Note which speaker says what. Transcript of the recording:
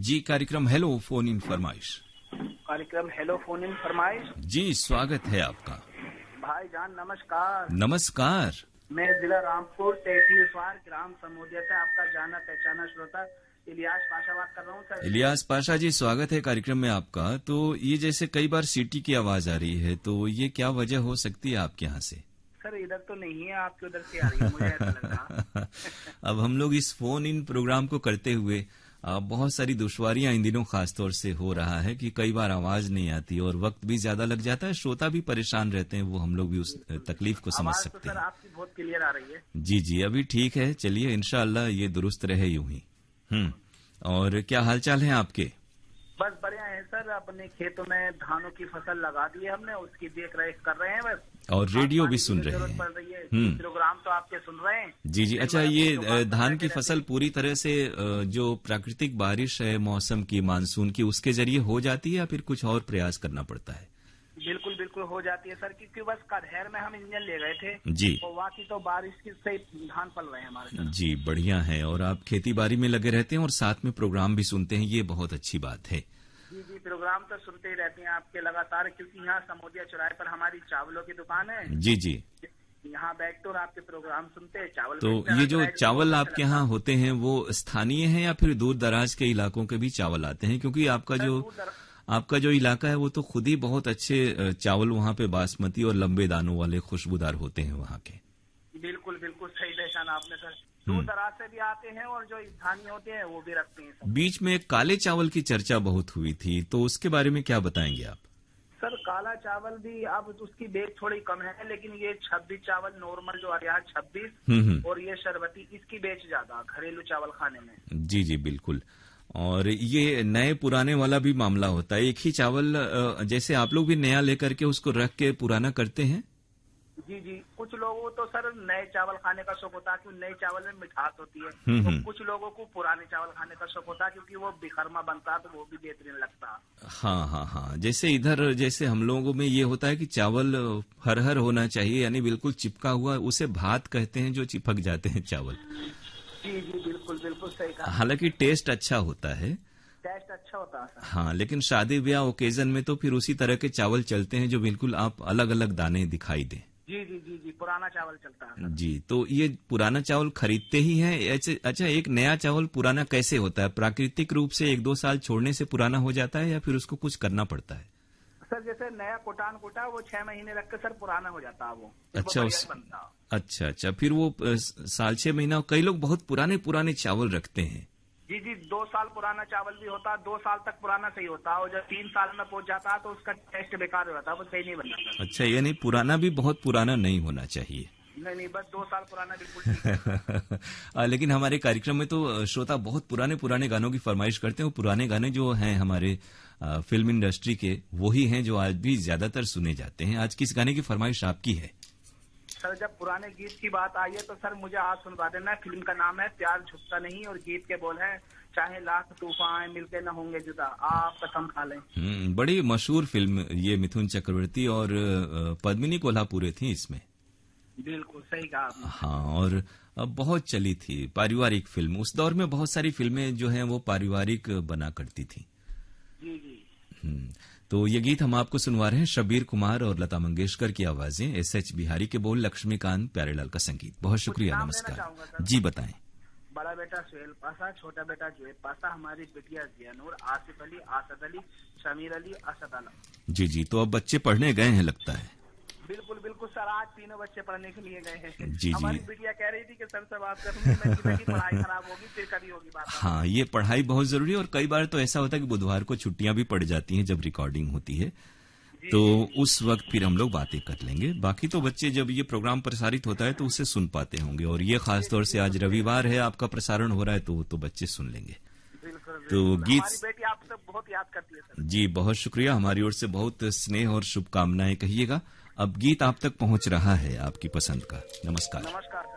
Speaker 1: जी, कार्यक्रम hello phone in फरमाइश।
Speaker 2: कार्यक्रम हेलो फोन इन फरमाइश।
Speaker 1: जी, स्वागत है आपका।
Speaker 2: भाईजान नमस्कार।
Speaker 1: नमस्कार।
Speaker 2: मैं जिला रामपुर तहसील स्वार ग्राम समोदिया से आपका जाना पहचाना श्रोता इलियास पाशा बात कर रहा हूँ सर।
Speaker 1: इलियास पाशा जी, स्वागत है कार्यक्रम में आपका। तो ये जैसे कई बार सीटी की आवाज आ रही है, तो ये क्या वजह हो सकती है आपके यहाँ से?
Speaker 2: सर इधर तो नहीं है, आपके उधर से आ रही है, मुझे ऐसा लग रहा।
Speaker 1: अब हम लोग इस फोन इन प्रोग्राम को करते हुए बहुत सारी दुश्वारियां इन दिनों खासतौर से हो रहा है कि कई बार आवाज नहीं आती और वक्त भी ज्यादा लग जाता है, श्रोता भी परेशान रहते हैं, वो हम लोग भी उस तकलीफ को समझ सकते हैं।
Speaker 2: सर आपकी बहुत क्लियर आ रही है।
Speaker 1: जी जी, अभी ठीक है। चलिए, इंशाअल्लाह ये दुरुस्त रहे यूं ही। और क्या हालचाल है आपके?
Speaker 2: बस बढ़िया है सर, अपने खेतों में धानों की फसल लगा दी है हमने, उसकी देख रेख कर रहे हैं बस।
Speaker 1: और रेडियो भी सुन रहे
Speaker 2: हैं। प्रोग्राम तो आपके सुन रहे हैं।
Speaker 1: जी जी। अच्छा, ये धान की फसल पूरी तरह से जो प्राकृतिक बारिश है मौसम की, मानसून की, उसके जरिए हो जाती है या फिर कुछ और प्रयास करना पड़ता है?
Speaker 2: बिल्कुल बिल्कुल हो जाती है सर, क्योंकि बस कटहर में हम इंजन ले गए थे
Speaker 1: जी,
Speaker 2: तो बाकी तो बारिश की से धान पल रहे हैं हमारे। जी
Speaker 1: बढ़िया है। और आप खेती बाड़ी में लगे रहते हैं और साथ में प्रोग्राम भी सुनते हैं, ये बहुत अच्छी बात है।
Speaker 2: जी जी, प्रोग्राम तो सुनते ही रहते हैं आपके लगातार, क्योंकि यहाँ समोदिया चौराहे पर हमारी चावलों की दुकान है। जी जी, यहाँ बैठते और आपके प्रोग्राम सुनते हैं। चावल तो ये जो चावल आपके यहाँ होते हैं वो स्थानीय है या फिर दूर दराज के इलाकों के भी चावल आते हैं? क्योंकि आपका जो इलाका है वो तो खुद ही बहुत अच्छे चावल वहाँ पे बासमती और लंबे दानों वाले खुशबूदार होते हैं वहाँ के। बिल्कुल बिल्कुल सही पहचाना आपने सर, दूर दराज से भी आते हैं और जो स्थानीय होते हैं वो भी रखते हैं सर।
Speaker 1: बीच में काले चावल की चर्चा बहुत हुई थी, तो उसके बारे में क्या बताएंगे आप?
Speaker 2: सर काला चावल भी अब उसकी बेच थोड़ी कम है, लेकिन ये 26 चावल नॉर्मल जो आ रहा है 26 और ये शरबती, इसकी बेच ज्यादा घरेलू चावल खाने में। जी
Speaker 1: जी बिल्कुल। और ये नए पुराने वाला भी मामला होता है, एक ही चावल जैसे आप लोग भी नया लेकर के उसको रख के पुराना करते हैं?
Speaker 2: जी जी, कुछ लोगों को तो सर नए चावल खाने का शौक होता है क्योंकि नए चावल में मिठास होती है, तो कुछ लोगों को पुराने चावल खाने का शौक होता है क्योंकि वो बिखरमा बनता है तो वो भी बेहतरीन लगता है। हाँ
Speaker 1: हाँ हाँ, जैसे इधर जैसे हम लोगों में ये होता है कि चावल हर होना चाहिए, यानी बिल्कुल चिपका हुआ, उसे भात कहते हैं जो चिपक जाते हैं चावल।
Speaker 2: जी जी बिल्कुल बिल्कुल सही कहा।
Speaker 1: हालांकि टेस्ट अच्छा होता है,
Speaker 2: टेस्ट अच्छा होता है।
Speaker 1: हाँ, लेकिन शादी ब्याह ओकेजन में तो फिर उसी तरह के चावल चलते हैं जो बिल्कुल आप अलग अलग दाने दिखाई दें।
Speaker 2: जी जी जी जी, पुराना चावल चलता है
Speaker 1: जी। तो ये पुराना चावल खरीदते ही हैं? अच्छा, एक नया चावल पुराना कैसे होता है? प्राकृतिक रूप से 1-2 साल छोड़ने से पुराना हो जाता है या फिर उसको कुछ करना पड़ता है?
Speaker 2: सर जैसे नया कोटान कोटा वो 6 महीने रख के सर पुराना हो जाता है वो।
Speaker 1: अच्छा, फिर वो साल 6 महीना, कई लोग बहुत पुराने चावल रखते हैं।
Speaker 2: जी जी, 2 साल पुराना चावल भी होता है, 2 साल तक पुराना सही होता है, और जब 3 साल में पहुंच जाता है तो उसका टेस्ट बेकार हो जाता है, वो सही नहीं बनता।
Speaker 1: अच्छा, यानी पुराना भी बहुत पुराना नहीं होना चाहिए।
Speaker 2: नहीं, बस 2 साल पुराना बिल्कुल।
Speaker 1: लेकिन हमारे कार्यक्रम में तो श्रोता बहुत पुराने गानों की फरमाइश करते हैं। वो पुराने गाने जो हैं हमारे फिल्म इंडस्ट्री के, वही हैं जो आज भी ज्यादातर सुने जाते हैं। आज किस गाने की फरमाइश आपकी है?
Speaker 2: सर जब पुराने गीत की बात आई है तो सर मुझे आज सुनवा देना। फिल्म का नाम है प्यार झुकता नहीं और गीत के बोल है चाहे लाख तूफान आए मिलके न होंगे जुदा, आप कसम खा लें।
Speaker 1: बड़ी मशहूर फिल्म ये, मिथुन चक्रवर्ती और पद्मिनी कोल्हापुरे थी इसमें।
Speaker 2: बिल्कुल सही कहा आपने।
Speaker 1: हाँ, और बहुत चली थी, पारिवारिक फिल्म। उस दौर में बहुत सारी फिल्में जो हैं वो पारिवारिक बना करती थी।
Speaker 2: जी जी।
Speaker 1: तो ये गीत हम आपको सुनवा रहे हैं, शब्बीर कुमार और लता मंगेशकर की आवाजें, एस.एच. बिहारी के बोल, लक्ष्मीकांत प्यारेलाल का संगीत। बहुत शुक्रिया, नमस्कार। जी बताएं।
Speaker 2: बड़ा बेटा सुहेल पासा, छोटा बेटा जुएब पासा, हमारी बिटिया जियानूर, आसिफ अली, आसद अली, शमीर अली, असद आलम।
Speaker 1: जी जी, तो अब बच्चे पढ़ने गए हैं लगता है?
Speaker 2: बिल्कुल बिल्कुल सर, आज तीनों बच्चे पढ़ने के लिए गए हैं।
Speaker 1: जी
Speaker 2: हमारी बिटिया कह रही थी कि सर से बात करूंगी, पढ़ाई खराब होगी फिर कभी होगी बात।
Speaker 1: हाँ, ये पढ़ाई बहुत जरूरी है और कई बार तो ऐसा होता है कि बुधवार को छुट्टियां भी पड़ जाती हैं जब रिकॉर्डिंग होती है, तो उस वक्त फिर हम लोग बातें कर लेंगे। बाकी तो बच्चे जब ये प्रोग्राम प्रसारित होता है तो उसे सुन पाते होंगे, और ये खासतौर से आज रविवार है, आपका प्रसारण हो रहा है तो बच्चे सुन लेंगे। तो गीत
Speaker 2: बेटी आपसे बहुत याद करती है सर।
Speaker 1: जी, बहुत शुक्रिया, हमारी ओर से बहुत स्नेह और शुभकामनाएं कहिएगा। अब गीत आप तक पहुंच रहा है आपकी पसंद का। नमस्कार।
Speaker 2: नमस्कार।